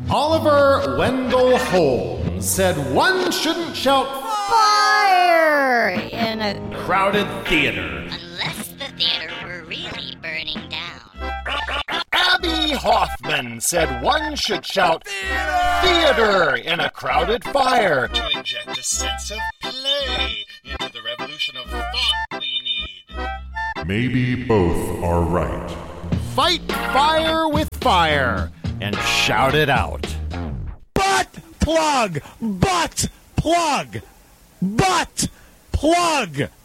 Oliver Wendell Holmes said one shouldn't shout fire in a crowded theater. Unless the theater were really burning down. Abby Hoffman said one should shout theater in a crowded fire to inject a sense of play into the revolution of thought we need. Maybe both are right. Fight fire with fire and shout it out. Butt plug! Butt plug! Butt plug!